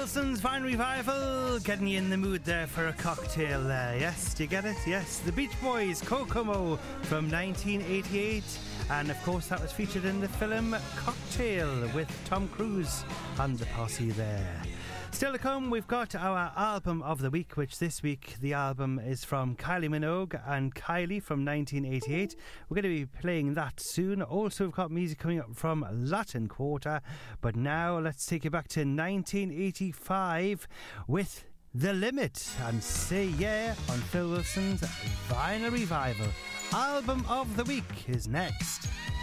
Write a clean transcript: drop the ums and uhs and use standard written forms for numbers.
Wilson's Fine Revival, getting you in the mood there for a cocktail there. Yes, do you get it? Yes, the Beach Boys, Kokomo from 1988. And of course that was featured in the film Cocktail with Tom Cruise and the posse there. Still to come, we've got our album of the week, which this week the album is from Kylie Minogue and Kylie from 1988. We're going to be playing that soon. Also, we've got music coming up from Latin Quarter. But now let's take you back to 1985 with The Limit and Say Yeah on Phil Wilson's Vinyl Revival. Album of the week is next.